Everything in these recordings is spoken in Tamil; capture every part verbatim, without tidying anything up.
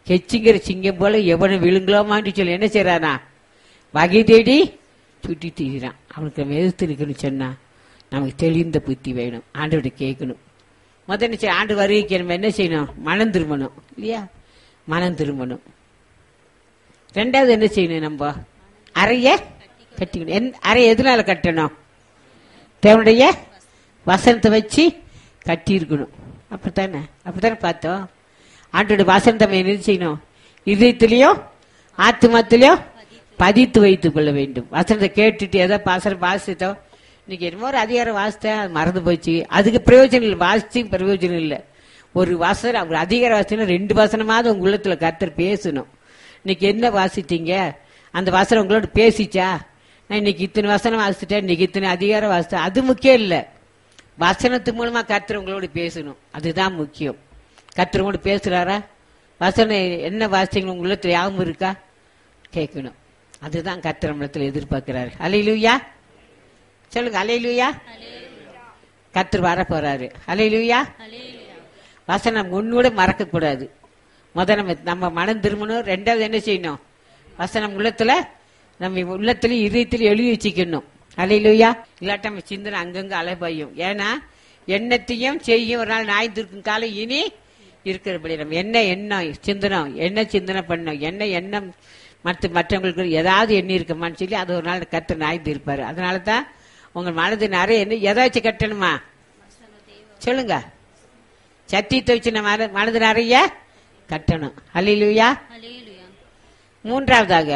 கெச்சிங்கிற சிங்கம் போல எவனை விழுங்கலாமான்னு சொல்லி என்ன செய்யறானா வகை தேடி சுட்டி தீரான். அவனுக்கு நம்ம எதிர்த்து நிற்கணும் சொன்னா நமக்கு தெளிந்த புத்தி வேணும். ஆண்டோட கேட்கணும். முதல்ல சரி ஆண்டு வருகைக்கு நம்ம என்ன செய்யணும்? மனம் திரும்பணும் இல்லையா? மனம் திரும்பணும். ரெண்டாவது என்ன செய்யணும்? நம்ம அறைய கட்டிக்கணும். அறை எதனால கட்டணும்? தேவனுடைய வசனத்தை வச்சு கட்டி இருக்கணும். அப்படித்தானே அப்படித்தானே பார்த்தோம். ஆண்டோட வசனத்தை என்ன செய்யணும்? இதயத்திலையும் ஆத்மாத்திலையும் பதித்து வைத்துக் கொள்ள வேண்டும். வசனத்தை கேட்டுட்டு ஏதோ பாசனம் வாசித்தோம், இன்னைக்கு என்னமோ ஒரு அதிகாரம் வாசித்தேன், அது மறந்து போச்சு, அதுக்கு பிரயோஜனம் இல்லை. வாசிச்சு பிரயோஜனம் இல்லை. ஒரு வசனம் ஒரு அதிகாரம் வாசிச்சா ரெண்டு வசனமாவது உங்க உள்ளத்துல கர்த்தர் பேசணும். இன்னைக்கு என்ன வாசித்தீங்க? அந்த வசனம் உங்களோட பேசிச்சா? நான் இன்னைக்கு இத்தனை வசனம் வாசிட்டேன், இன்னைக்கு இத்தனை அதிகாரம் வாசித்தேன், அது முக்கியம் இல்லை. வசனத்து மூலமா கர்த்தர் உங்களோட பேசணும், அதுதான் முக்கியம். கர்த்தர் உங்களோட பேசுறாரா? வசனம் என்ன வாசித்தீங்க உங்க உள்ளத்துல யாவும் இருக்கா? கேட்கணும். அதுதான் கர்த்தர் நம்மளத்துல எதிர்பார்க்கிறாரு. அல்லேலூயா சொல்லுங்க. அல்லேலூயா. கர்த்தர் வர போறாரு. அல்லேலூயா. வசனம் ஒன்னோட மறக்க கூடாது. முத நம்ம நம்ம மனம் திரும்பணும். ரெண்டாவது என்ன செய்யணும்? வசனம் உள்ளத்துல நம்ம உள்ளத்துல இதயத்துல எழுதி வச்சுக்கணும். அல்லேலூயா. இல்லாட்ட நம்ம சிந்தனை அங்கங்க அலைபாயும். ஏன்னா எண்ணத்தையும் செய்யும் ஒரு நாள் நாய் இருக்கும் காலம் இனி இருக்கிறபடி நம்ம என்ன எண்ணம் சிந்தனம் என்ன சிந்தனை பண்ணோம், என்ன எண்ணம் மற்ற மற்றவங்களுக்கு ஏதாவது எண்ணி இருக்கமான்னு சொல்லி அது ஒரு நாள் கர்த்தர் நாய்ந்து இருப்பாரு. அதனால தான் உங்க மனது நிறைய என்ன எதாச்சும் கட்டணுமா சொல்லுங்க. சத்தியத்தை வச்சு நம்ம மனது நிறைய கட்டணும். அல்லேலூயா. மூன்றாவதாக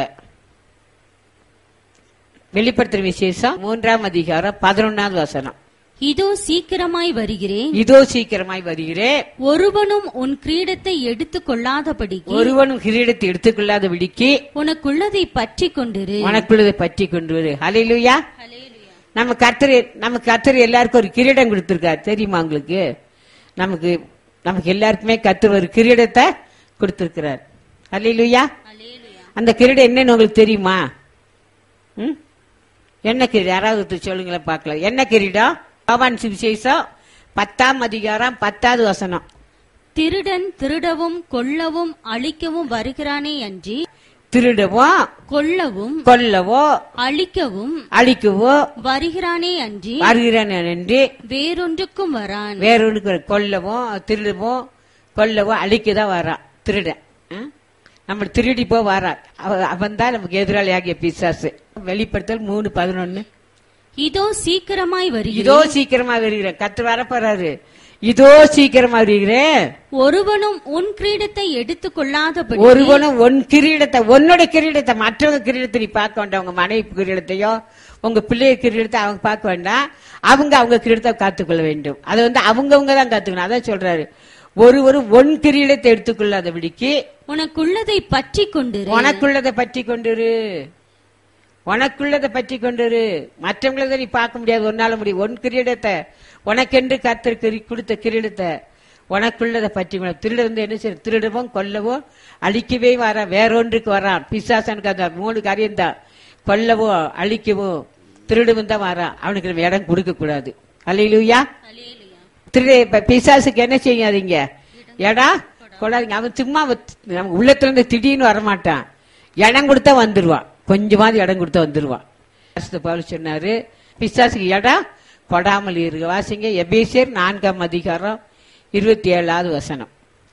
வெளிப்படுத்துற விசேஷம் மூன்றாம் அதிகாரம் பதினொன்னாவது வசனம். இதோ சீக்கிரமாய் வருகிறேன், இதோ சீக்கிரமாய் வருகிறேன், ஒருவனும் உன் கிரீடத்தை எடுத்துக் கொள்ளாதபடிக்கு ஒருவனும் கிரீடத்தை எடுத்துக் கொள்ளாதபடிக்கு உனக்குள்ளதை பற்றி கொண்டிரு, உனக்குள்ளதை பற்றி கொண்டு வரு. அல்லேலூயா. நம்ம கர்த்தர் நமக்கு கர்த்தர் எல்லாருக்கும் ஒரு கிரீடம் கொடுத்திருக்காரு தெரியுமா உங்களுக்கு? நமக்கு நமக்கு எல்லாருக்குமே கர்த்தர் ஒரு கிரீடத்தை கொடுத்திருக்கிறார். அல்லேலூயா. அந்த கிரீடம் என்னன்னு உங்களுக்கு தெரியுமா? ம் என்ன கிரீடம்? யாராவது சொல்லுங்களேன் பார்க்கலாம். என்ன கிரீடம்? யோவான் சுவிசேஷம் பத்தாம் அதிகாரம் பத்தாவது வசனம். திருடன் திருடவும் கொல்லவும் அழிக்கவும் வருகிறானே அன்றி திருடவும் கொல்லவும் கொல்லவோ அழிக்கவும் அழிக்கவோ வருகிறானே அன்றி வருகிறான் என்று வேறொன்றுக்கும் வரான். வேறொன்று கொல்லவும் திருடவும் கொல்லவோ அழிக்கதான் வரான் திருடன். நம்ம திருடி போ வரான். அவன் தான் நமக்கு எதிராளி ஆகிய பிசாசு. வெளிப்படுத்தல் மூணு பதினொன்னு. இதோ சீக்கிரமாய் வருகிறேன், இதோ சீக்கிரமா வருகிறேன். கர்த்தர் வர போறாரு. இதோ சீக்கிரமா வருகிறேன், ஒருவனும் உன் கிரீடத்தை எடுத்துக் கொள்ளாதபடி ஒருவனும் உன் கிரீடத்தை உன்னோட கிரீடத்தை மற்றவங்க கிரீடத்தை நீ பார்க்க வேண்டாம். உங்க மனைவி கிரீடத்தையோ உங்க பிள்ளைய கிரீடத்தை அவங்க பார்க்க வேண்டாம். அவங்க அவங்க கிரீடத்தை காத்துக்கொள்ள வேண்டும். அது வந்து அவங்கவுங்க தான் காத்துக்கணும். அதான் சொல்றாரு, ஒருவரும் ஒன் கிரீடத்தை எடுத்துக்கொள்ளாதபடிக்கு உனக்குள்ளதை பற்றி கொண்டு உனக்குள்ளதை பற்றி கொண்டிரு உனக்குள்ளதை பற்றி கொண்டிரு. மற்றவங்களதை நீ பார்க்க முடியாது, ஒன்னால முடியும். ஒன் கிரீடத்தை உனக்கென்று கர்த்தர் கொடுத்த கிரீடத்தை உனக்குள்ளதை பற்றி திருட வந்து என்ன செய்ய? திருடவும் கொல்லவோ அழிக்கவே வர வேறொன்றுக்கு வரான். பிசாசனுக்கு அந்த மூணு காரியம் தான், கொல்லவோ அழிக்கவோ திருடவும் தான் வரான். அவனுக்கு நம்ம இடம் கொடுக்க கூடாது. அல்லேலூயா. திருட பிசாசுக்கு என்ன செய்யாதீங்க, இடம் கொடாதீங்க. அவன் சும்மா நம்ம உள்ளத்துல இருந்து திடீர்னு வரமாட்டான். இடம் கொடுத்தா வந்துருவான். கொஞ்சமாவது இடம் கொடுத்தா வந்துருவான். பவுல் சொன்னாரு, பிசாசுக்கு இடம் கொடாமல் இருக்க. வாசிங்க எபேசியர் நான்காம் அதிகாரம் இருபத்தி ஏழாவது வசனம்.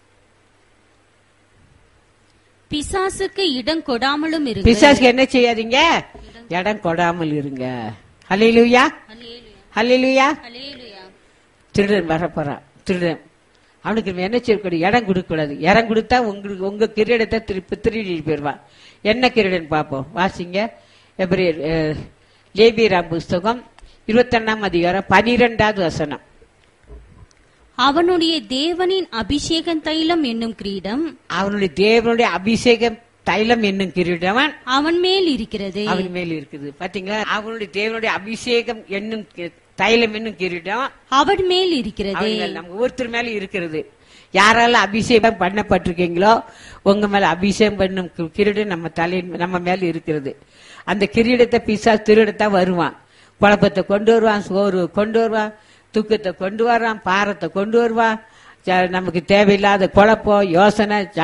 பிசாசுக்கு இடம் கொடாமலும் இருங்க. பிசாசுக்கு என்ன செய்யாதீங்க? இடம் கொடாமல் இருங்க. அல்லேலூயா. அல்லேலூயா. திருடன் வரப்போறான். திருடன் அவனுக்கு என்ன செய்யக்கூடாது? இடம் கொடுக்க கூடாது. இடம் கொடுத்தா உங்களுக்கு உங்க கிரீடத்தை திருப்பி திருடி போயிடுவான். என்ன கிரீடன் பார்ப்போம். வாசிங்க எபிரேயர் லேவியராம் புஸ்தகம் இருபத்தி ஒன்னாம் அதிகாரம் பனிரெண்டாவது வசனம். அவனுடைய தேவனின் அபிஷேகம் தைலம் என்னும் கிரீடம், அவனுடைய தேவனுடைய அபிஷேகம் தைலம் என்னும் கிரீடம் அவன் மேல் இருக்கிறது. அவன் மேல் இருக்குது. பாத்தீங்களா? அவனுடைய தேவனுடைய அபிஷேகம் என்னும் தைலம் என்னும் கிரீடம் அவன் மேல் இருக்கிறது. நம்ம ஒவ்வொருத்தர் மேல இருக்கிறது. யாரால அபிஷேகம் பண்ணப்பட்டிருக்கீங்களோ உங்க மேல அபிஷேகம் பண்ணும் கிரீடம் நம்ம தலையின் நம்ம மேல இருக்கிறது. அந்த கிரீடத்தை பிசாசு திருடத்தான் வருவான். குழப்பத்தை கொண்டு வருவான், சோறு கொண்டு வருவான், தூக்கத்தை கொண்டு வரான், பாரத்தை கொண்டு வருவான், நமக்கு தேவையில்லாத குழப்பம் யோசனை